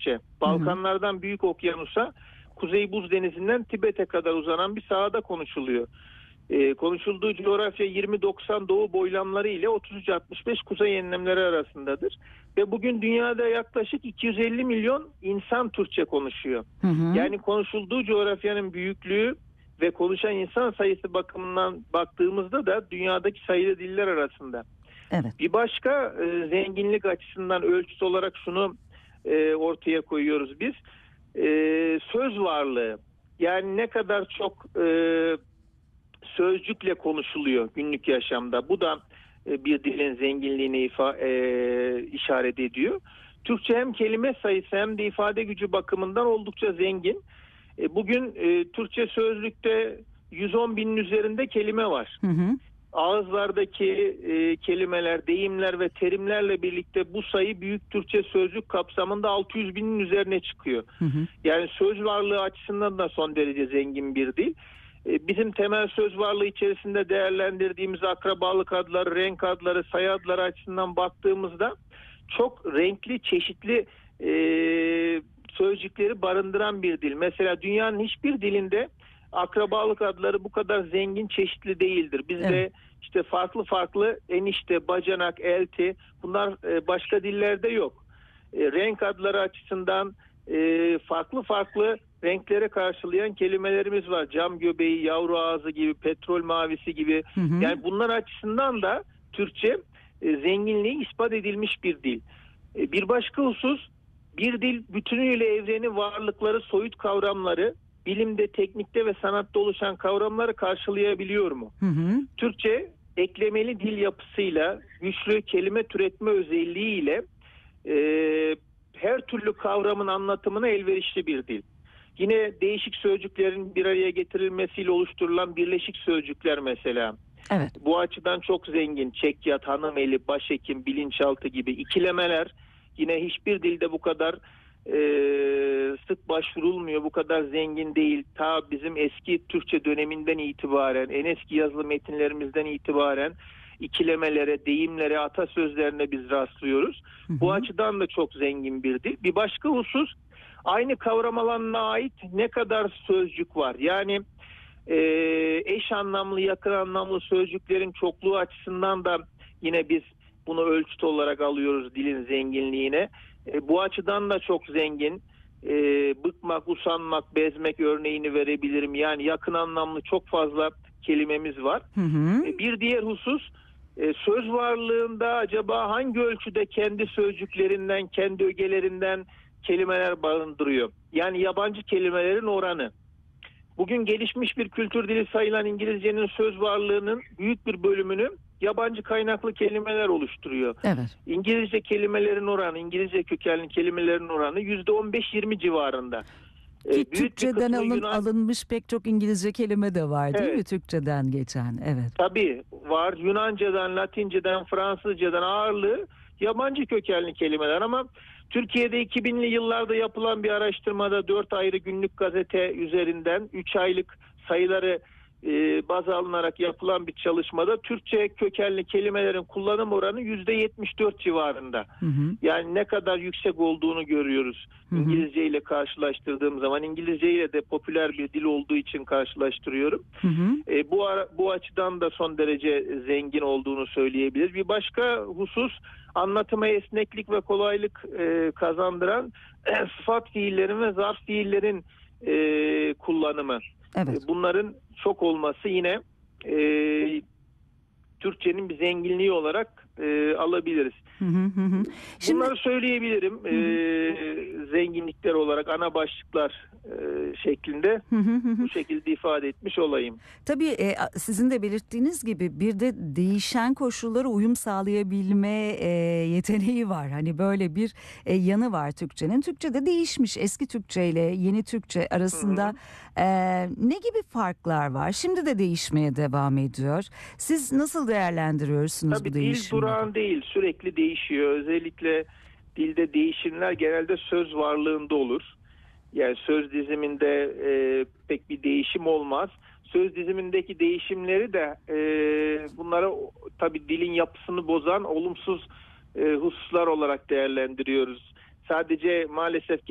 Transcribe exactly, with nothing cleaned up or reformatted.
Türkçe. Balkanlardan Büyük Okyanus'a, Kuzey Buz Denizi'nden Tibet'e kadar uzanan bir sahada konuşuluyor. Ee, konuşulduğu coğrafya yirmi doksan doğu boylamları ile otuz üç altmış beş kuzey enlemleri arasındadır. Ve bugün dünyada yaklaşık iki yüz elli milyon insan Türkçe konuşuyor. Hı hı. Yani konuşulduğu coğrafyanın büyüklüğü ve konuşan insan sayısı bakımından baktığımızda da dünyadaki sayılı diller arasında. Evet. Bir başka e, zenginlik açısından ölçüt olarak şunu e, ortaya koyuyoruz biz. E, söz varlığı. Yani ne kadar çok e, sözcükle konuşuluyor günlük yaşamda. Bu da e, bir dilin zenginliğini ifa, e, işaret ediyor. Türkçe hem kelime sayısı hem de ifade gücü bakımından oldukça zengin. E, bugün e, Türkçe sözlükte yüz on binin üzerinde kelime var. Hı hı. Ağızlardaki e, kelimeler, deyimler ve terimlerle birlikte bu sayı Büyük Türkçe Sözlük kapsamında altı yüz binin üzerine çıkıyor. Hı hı. Yani söz varlığı açısından da son derece zengin bir dil. E, bizim temel söz varlığı içerisinde değerlendirdiğimiz akrabalık adları, renk adları, sayı adları açısından baktığımızda çok renkli, çeşitli e, sözcükleri barındıran bir dil. Mesela dünyanın hiçbir dilinde akrabalık adları bu kadar zengin, çeşitli değildir. Bizde evet. işte farklı farklı enişte, bacanak, elti, bunlar başka dillerde yok. E, renk adları açısından e, farklı farklı renklere karşılayan kelimelerimiz var. Cam göbeği, yavru ağzı gibi, petrol mavisi gibi. Hı hı. Yani bunlar açısından da Türkçe e, zenginliği ispat edilmiş bir dil. E, bir başka husus, bir dil bütünüyle evreni, varlıkları, soyut kavramları, bilimde, teknikte ve sanatta oluşan kavramları karşılayabiliyor mu? Hı hı. Türkçe eklemeli dil yapısıyla, güçlü kelime türetme özelliğiyle e, her türlü kavramın anlatımına elverişli bir dil. Yine değişik sözcüklerin bir araya getirilmesiyle oluşturulan birleşik sözcükler mesela. Evet. Bu açıdan çok zengin. Çekyat, hanımeli, başhekim, bilinçaltı gibi ikilemeler yine hiçbir dilde bu kadar Ee, sık başvurulmuyor, bu kadar zengin değil. Ta bizim eski Türkçe döneminden itibaren, en eski yazılı metinlerimizden itibaren ikilemelere, deyimlere, atasözlerine biz rastlıyoruz. Hı hı. Bu açıdan da çok zengin bir dil. Bir başka husus, aynı kavram alanına ait ne kadar sözcük var? Yani e, eş anlamlı, yakın anlamlı sözcüklerin çokluğu açısından da yine biz bunu ölçüt olarak alıyoruz dilin zenginliğine. E, bu açıdan da çok zengin. E, bıkmak, usanmak, bezmek örneğini verebilirim. Yani yakın anlamlı çok fazla kelimemiz var. Hı hı. E, bir diğer husus, e, söz varlığında acaba hangi ölçüde kendi sözcüklerinden, kendi ögelerinden kelimeler barındırıyor? Yani yabancı kelimelerin oranı. Bugün gelişmiş bir kültür dili sayılan İngilizcenin söz varlığının büyük bir bölümünü yabancı kaynaklı kelimeler oluşturuyor. Evet. İngilizce kelimelerin oranı, İngilizce kökenli kelimelerin oranı yüzde on beş yirmi civarında. Ki ee, Türkçeden alın, Yunan... alınmış pek çok İngilizce kelime de var değil evet. mi? Türkçeden geçen. Evet. Tabii var. Yunanca'dan, Latinceden, Fransızcadan ağırlığı yabancı kökenli kelimeler ama Türkiye'de iki binli yıllarda yapılan bir araştırmada dört ayrı günlük gazete üzerinden üç aylık sayıları e, baz alınarak yapılan bir çalışmada Türkçe kökenli kelimelerin kullanım oranı yüzde yetmiş dört civarında. Hı hı. Yani ne kadar yüksek olduğunu görüyoruz. Hı hı. İngilizce ile karşılaştırdığım zaman, İngilizce ile de popüler bir dil olduğu için karşılaştırıyorum. Hı hı. E, bu ara, bu açıdan da son derece zengin olduğunu söyleyebiliriz. Bir başka husus, anlatıma esneklik ve kolaylık e, kazandıran e, sıfat fiillerin ve zarf fiillerin e, kullanımı. Evet. E, bunların çok olması yine e, Türkçenin bir zenginliği olarak e, alabiliriz. Hı hı hı. Şimdi, bunları söyleyebilirim. Hı hı. E, zenginlikler olarak ana başlıklar e, şeklinde hı hı hı. bu şekilde ifade etmiş olayım. Tabii e, sizin de belirttiğiniz gibi bir de değişen koşullara uyum sağlayabilme e, yeteneği var. Hani böyle bir e, yanı var Türkçenin. Türkçe de değişmiş. Eski Türkçe ile yeni Türkçe arasında hı hı. E, ne gibi farklar var? Şimdi de değişmeye devam ediyor. Siz nasıl değerlendiriyorsunuz Tabii bu değişimi? Dil durağan değil, sürekli değişiyor. Özellikle dilde değişimler genelde söz varlığında olur. Yani söz diziminde e, pek bir değişim olmaz. Söz dizimindeki değişimleri de e, bunlara tabii dilin yapısını bozan olumsuz e, hususlar olarak değerlendiriyoruz. Sadece maalesef ki